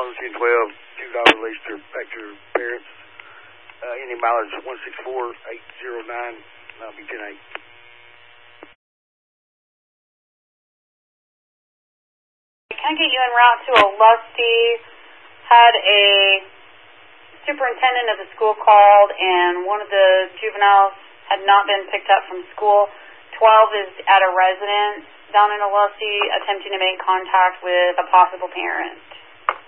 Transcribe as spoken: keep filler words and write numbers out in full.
ten twelve, two dollars released to back to their parents. Uh, any mileage one six four eight zero nine, that'll be ten eight. Can I get you en route to a Lusty? Had a superintendent of the school called, and one of the juveniles had not been picked up from school. twelve is at a residence down in a Lusty attempting to make contact with a possible parent.